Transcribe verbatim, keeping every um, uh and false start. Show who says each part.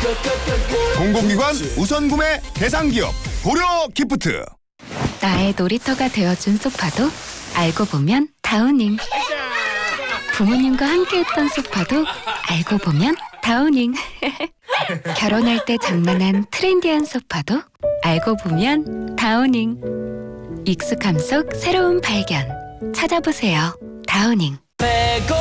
Speaker 1: 공공기관 우선 구매 대상 기업 고려 기프트.
Speaker 2: 나의 놀이터가 되어준 소파도 알고 보면 다우닝. 부모님과 함께했던 소파도 알고 보면 다우닝. 결혼할 때 장만한 트렌디한 소파도 알고 보면 다우닝. 익숙함 속 새로운 발견. 찾아보세요. 다우닝.